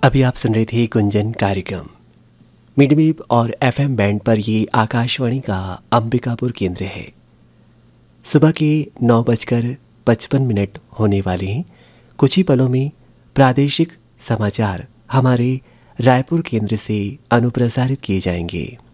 अभी आप सुन रहे थे गुंजन कार्यक्रम मीडियम वेव और एफएम बैंड पर। ये आकाशवाणी का अंबिकापुर केंद्र है। सुबह के 9:55 होने वाले हैं। कुछ ही पलों में प्रादेशिक समाचार हमारे रायपुर केंद्र से अनुप्रसारित किए जाएंगे।